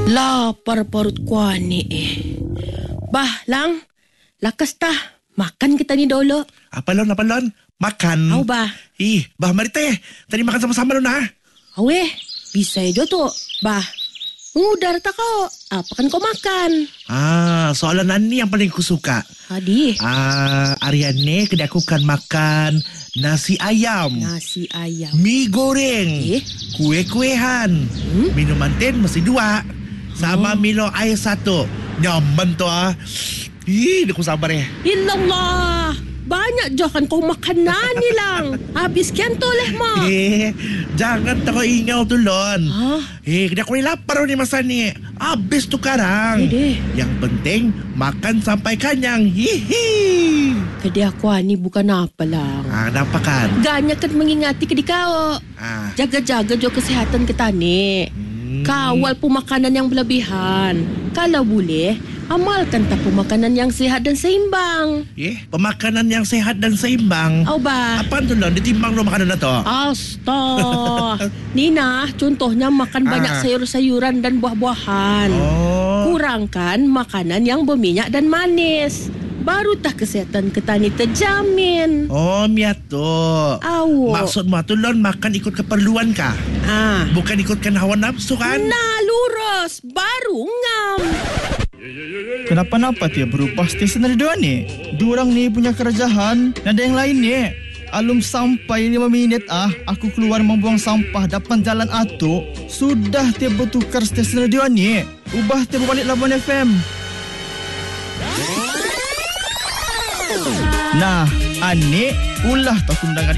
Lapar perut kuani Bah, Lang. Lakas tah. Makan kita ni dulu. Apalon? Makan. Au bah. Bah mari teh. Tadi makan sama-sama lu nah. Awe, bisa aja tuh. Bah, ngudar tak kau. Apa kan kau makan? Soalan ni yang paling ku suka. Hadi. Ariane kedai aku kan makan nasi ayam. Nasi ayam. Mie goreng. Kue-kuehan. Minuman teh mesti 2. Sama Milo air 1. Nyaman tu aku sabar Ilallah. Banyak johan kau makanan ni Lang. Habis kian tu leh mo. Jangan tak ingau tu Lon. Kena aku ni lapar ni masa ni. Habis tu karang. Yang penting makan sampai kenyang. Hihi. Kedai aku ni bukan apa Lang. Kenapa kan? Ganyak kan mengingati kedai kau. Jaga-jaga jo kesihatan kita ni. Kawal pemakanan yang berlebihan. Kalau boleh, amalkan tak pemakanan yang sehat dan seimbang. Pemakanan yang sehat dan seimbang. Bah. Apaan tu Lon? Ditimbang lo makanan na to? Astaga. Nina, contohnya makan banyak sayur-sayuran dan buah-buahan. Kurangkan makanan yang berminyak dan manis. Baru tak kesihatan kita ni terjamin. Miato. Maksud mu tu Lon makan ikut keperluan kah? Bukan ikutkan hawa nafsu kan? Nah, lurus. Baru ngam. Kenapa-napa dia berubah stesen radio ni? Diorang ni punya kerajaan. Ada yang lain ni. Alum sampai 5 minit aku keluar membuang sampah depan jalan Atuk. Sudah dia bertukar stesen radio ni. Ubah dia berbalik Labuan FM. Nah, Anik ulah tak undangan